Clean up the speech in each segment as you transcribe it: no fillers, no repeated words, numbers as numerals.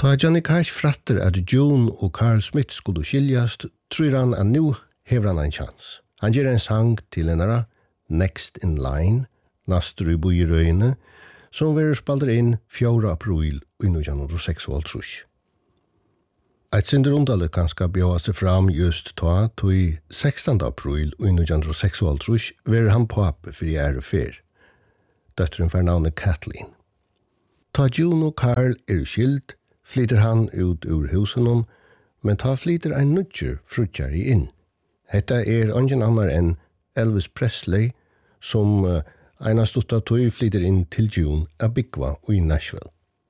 Ta Johnny Cash fratter at June og Carl Smith skulle skiljast, tror han at nu hever han en chans. Han ger en sang til hennara, Next in Line, Nastur i Bujirøyne, som verer spalder inn 4. april i 1926. Et sindur undalig kanska bjóa seg fram just ta, i 16. april i 1926 verer han pape for ære fyr. Døtteren for navnet Kathleen. Ta June og Carl skilt, flyter han ut ur husen men ta flyter ein nutjer frutjari inn. Hetta ingen annar enn Elvis Presley, som einast utta tøy flyter inn til June a byggva i Nashville.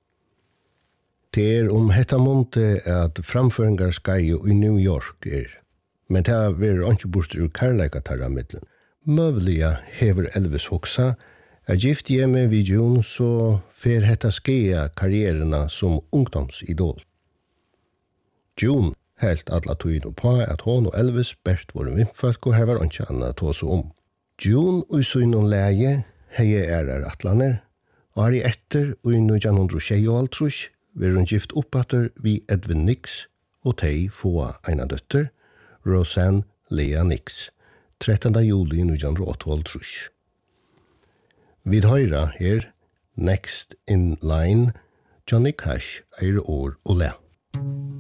Det hetta månte at framføringar skeie i New York men det er ikke bort ur karleika tarra middelen. Møvliga hever Elvis hoksa, gift hjemme vid June så fer hetta skeia karriererna som ungdomsidol. June helt alla tøyden på at hon og Elvis bert var vinnfolk og her var ikke annet tåse om. June og søgnon leie heie atlaner, og har i etter og i 1926 var hun gift oppatter vi Edwin Nix og tei få eina døtter, Roseanne Lea Nix, 13. juli 1928. Vid høyra her, Next in Line, Johnny Cash år og le.